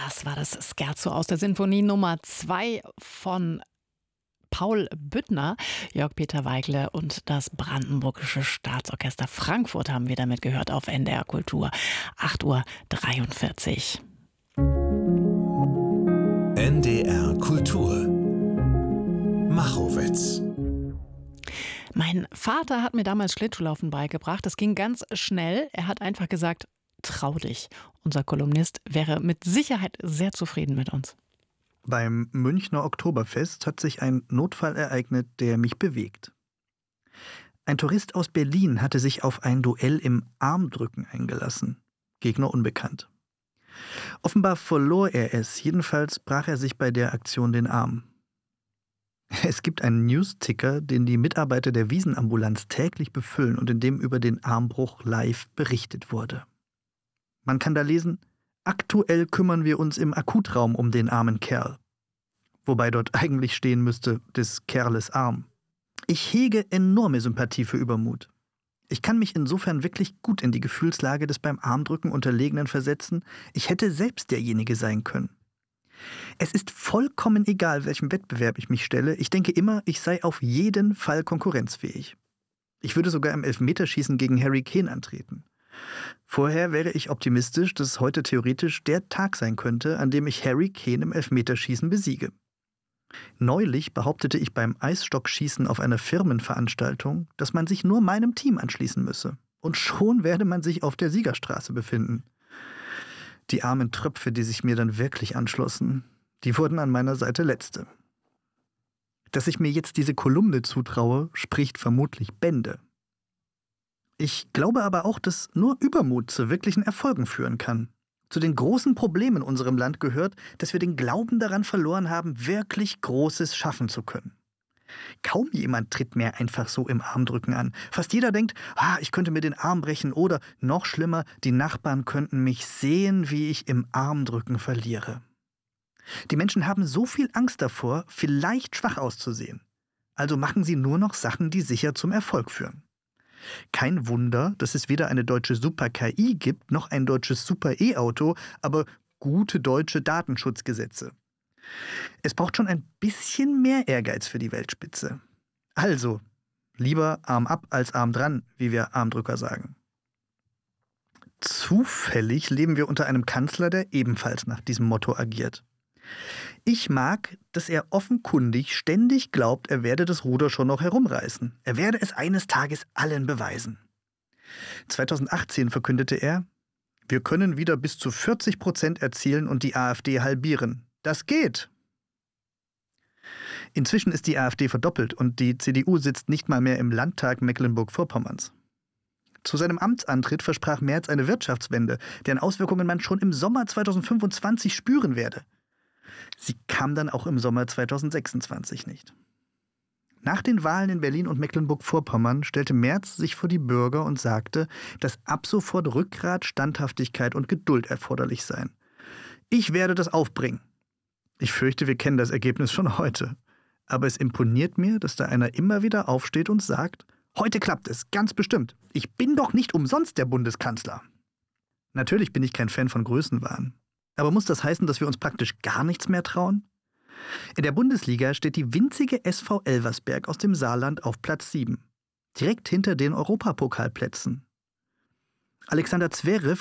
Das war das Scherzo aus der Sinfonie Nummer 2 von Paul Büttner, Jörg-Peter Weigle und das Brandenburgische Staatsorchester Frankfurt haben wir damit gehört auf NDR Kultur. 8:43 Uhr. NDR Kultur. Machowitz. Mein Vater hat mir damals Schlittschuhlaufen beigebracht. Das ging ganz schnell. Er hat einfach gesagt, trau dich. Unser Kolumnist wäre mit Sicherheit sehr zufrieden mit uns. Beim Münchner Oktoberfest hat sich ein Notfall ereignet, der mich bewegt. Ein Tourist aus Berlin hatte sich auf ein Duell im Armdrücken eingelassen. Gegner unbekannt. Offenbar verlor er es, jedenfalls brach er sich bei der Aktion den Arm. Es gibt einen News-Ticker, den die Mitarbeiter der Wiesenambulanz täglich befüllen und in dem über den Armbruch live berichtet wurde. Man kann da lesen: Aktuell kümmern wir uns im Akutraum um den armen Kerl. Wobei dort eigentlich stehen müsste, des Kerles Arm. Ich hege enorme Sympathie für Übermut. Ich kann mich insofern wirklich gut in die Gefühlslage des beim Armdrücken Unterlegenen versetzen. Ich hätte selbst derjenige sein können. Es ist vollkommen egal, welchem Wettbewerb ich mich stelle. Ich denke immer, ich sei auf jeden Fall konkurrenzfähig. Ich würde sogar im Elfmeterschießen gegen Harry Kane antreten. Vorher wäre ich optimistisch, dass heute theoretisch der Tag sein könnte, an dem ich Harry Kane im Elfmeterschießen besiege. Neulich behauptete ich beim Eisstockschießen auf einer Firmenveranstaltung, dass man sich nur meinem Team anschließen müsse. Und schon werde man sich auf der Siegerstraße befinden. Die armen Tröpfe, die sich mir dann wirklich anschlossen, die wurden an meiner Seite Letzte. Dass ich mir jetzt diese Kolumne zutraue, spricht vermutlich Bände. Ich glaube aber auch, dass nur Übermut zu wirklichen Erfolgen führen kann. Zu den großen Problemen in unserem Land gehört, dass wir den Glauben daran verloren haben, wirklich Großes schaffen zu können. Kaum jemand tritt mehr einfach so im Armdrücken an. Fast jeder denkt, ich könnte mir den Arm brechen oder, noch schlimmer, die Nachbarn könnten mich sehen, wie ich im Armdrücken verliere. Die Menschen haben so viel Angst davor, vielleicht schwach auszusehen. Also machen sie nur noch Sachen, die sicher zum Erfolg führen. Kein Wunder, dass es weder eine deutsche Super-KI gibt, noch ein deutsches Super-E-Auto, aber gute deutsche Datenschutzgesetze. Es braucht schon ein bisschen mehr Ehrgeiz für die Weltspitze. Also, lieber Arm ab als Arm dran, wie wir Armdrücker sagen. Zufällig leben wir unter einem Kanzler, der ebenfalls nach diesem Motto agiert. Ich mag, dass er offenkundig ständig glaubt, er werde das Ruder schon noch herumreißen. Er werde es eines Tages allen beweisen. 2018 verkündete er, wir können wieder bis zu 40% erzielen und die AfD halbieren. Das geht! Inzwischen ist die AfD verdoppelt und die CDU sitzt nicht mal mehr im Landtag Mecklenburg-Vorpommerns. Zu seinem Amtsantritt versprach Merz eine Wirtschaftswende, deren Auswirkungen man schon im Sommer 2025 spüren werde. Sie kam dann auch im Sommer 2026 nicht. Nach den Wahlen in Berlin und Mecklenburg-Vorpommern stellte Merz sich vor die Bürger und sagte, dass ab sofort Rückgrat, Standhaftigkeit und Geduld erforderlich seien. Ich werde das aufbringen. Ich fürchte, wir kennen das Ergebnis schon heute. Aber es imponiert mir, dass da einer immer wieder aufsteht und sagt, heute klappt es, ganz bestimmt. Ich bin doch nicht umsonst der Bundeskanzler. Natürlich bin ich kein Fan von Größenwahn. Aber muss das heißen, dass wir uns praktisch gar nichts mehr trauen? In der Bundesliga steht die winzige SV Elversberg aus dem Saarland auf Platz 7. Direkt hinter den Europapokalplätzen. Alexander Zverev